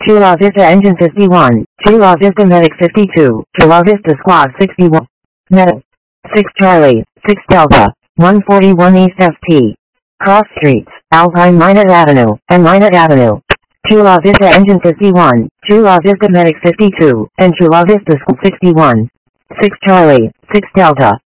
Chula Vista Engine 51, Chula Vista Medic 52, Chula Vista Squad 61. Medic 6 Charlie, 6 Delta, 141 East FP. Cross Streets, Alpine Minot Avenue, and Minot Avenue. Chula Vista Engine 51, Chula Vista Medic 52, and Chula Vista Squad 61. 6 Charlie, 6 Delta,